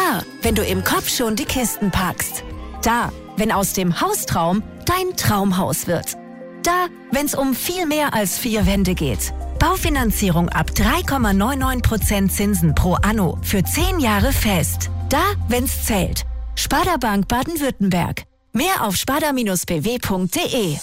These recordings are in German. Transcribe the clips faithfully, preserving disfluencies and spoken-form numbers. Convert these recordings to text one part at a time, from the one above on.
Da, wenn du im Kopf schon die Kisten packst. Da, wenn aus dem Haustraum dein Traumhaus wird. Da, wenn's um viel mehr als vier Wände geht. Baufinanzierung ab drei Komma neunundneunzig Prozent Zinsen pro Anno für zehn Jahre fest. Da, wenn's zählt. Sparda Bank Baden-Württemberg. Mehr auf sparda Bindestrich b w Punkt d e.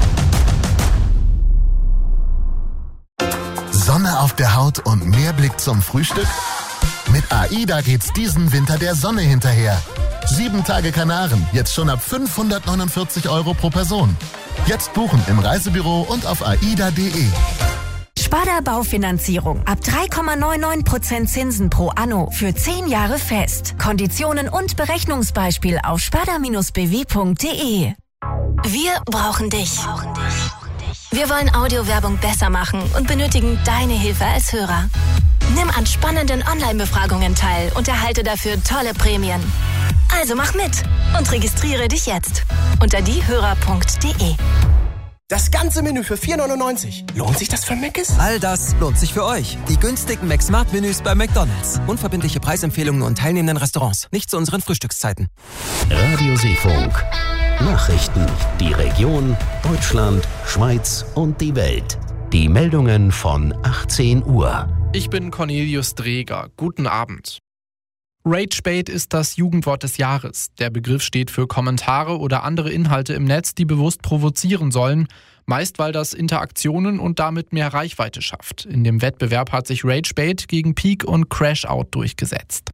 Sonne auf der Haut und mehr Blick zum Frühstück? Mit AIDA geht's diesen Winter der Sonne hinterher. Sieben Tage Kanaren, jetzt schon ab fünfhundertneunundvierzig Euro pro Person. Jetzt buchen im Reisebüro und auf aida punkt d e. Sparda Baufinanzierung ab drei Komma neunundneunzig Prozent Zinsen pro Anno für zehn Jahre fest. Konditionen und Berechnungsbeispiel auf sparda Bindestrich b w Punkt d e. Wir brauchen dich. Wir wollen Audiowerbung besser machen und benötigen deine Hilfe als Hörer. Nimm an spannenden Online-Befragungen teil und erhalte dafür tolle Prämien. Also mach mit und registriere dich jetzt unter diehörer Punkt d e. Das ganze Menü für vier neunundneunzig. Lohnt sich das für Mc's? All das lohnt sich für euch. Die günstigen McSmart-Menüs bei McDonald's. Unverbindliche Preisempfehlungen und teilnehmenden Restaurants. Nicht zu unseren Frühstückszeiten. Radio Seefunk. Nachrichten. Die Region, Deutschland, Schweiz und die Welt. Die Meldungen von achtzehn Uhr. Ich bin Cornelius Dreger. Guten Abend. Ragebait ist das Jugendwort des Jahres. Der Begriff steht für Kommentare oder andere Inhalte im Netz, die bewusst provozieren sollen. Meist, weil das Interaktionen und damit mehr Reichweite schafft. In dem Wettbewerb hat sich Ragebait gegen Peak und Crashout durchgesetzt.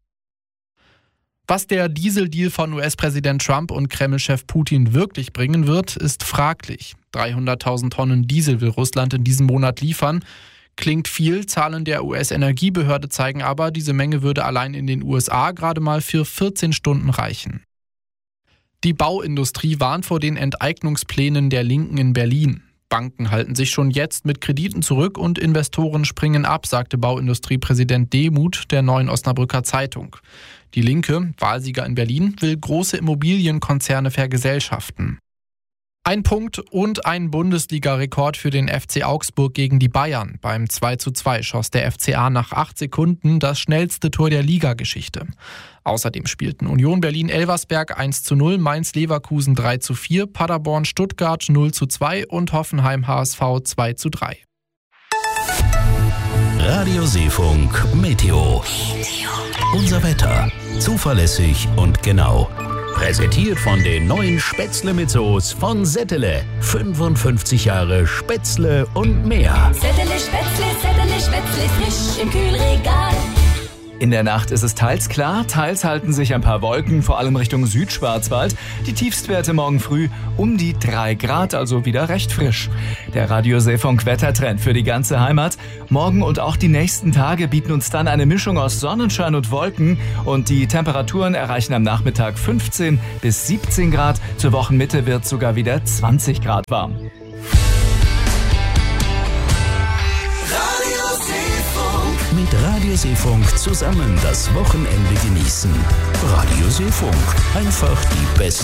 Was der Dieseldeal von U S-Präsident Trump und Kreml-Chef Putin wirklich bringen wird, ist fraglich. dreihunderttausend Tonnen Diesel will Russland in diesem Monat liefern. Klingt viel, Zahlen der U S-Energiebehörde zeigen aber, diese Menge würde allein in den U S A gerade mal für vierzehn Stunden reichen. Die Bauindustrie warnt vor den Enteignungsplänen der Linken in Berlin. Banken halten sich schon jetzt mit Krediten zurück und Investoren springen ab, sagte Bauindustriepräsident Demuth der Neuen Osnabrücker Zeitung. Die Linke, Wahlsieger in Berlin, will große Immobilienkonzerne vergesellschaften. Ein Punkt und ein Bundesliga-Rekord für den F C Augsburg gegen die Bayern. Beim zwei zu zwei schoss der F C A nach acht Sekunden das schnellste Tor der Ligageschichte. Außerdem spielten Union Berlin-Elversberg eins zu null, Mainz-Leverkusen drei zu vier, Paderborn-Stuttgart null zu zwei und Hoffenheim-H S V zwei zu drei. Radio Seefunk Meteo. Unser Wetter. Zuverlässig und genau. Präsentiert von den neuen Spätzle mit Soße von Settele. fünfundfünfzig Jahre Spätzle und mehr. Settele Spätzle, Settele Spätzle, frisch im Kühlregal. In der Nacht ist es teils klar, teils halten sich ein paar Wolken, vor allem Richtung Südschwarzwald. Die Tiefstwerte morgen früh um die drei Grad, also wieder recht frisch. Der Radio Seefunk Wettertrend für die ganze Heimat. Morgen und auch die nächsten Tage bieten uns dann eine Mischung aus Sonnenschein und Wolken und die Temperaturen erreichen am Nachmittag fünfzehn bis siebzehn Grad. Zur Wochenmitte wird sogar wieder zwanzig Grad warm. Mit Radio Seefunk zusammen das Wochenende genießen. Radio Seefunk. Einfach die besten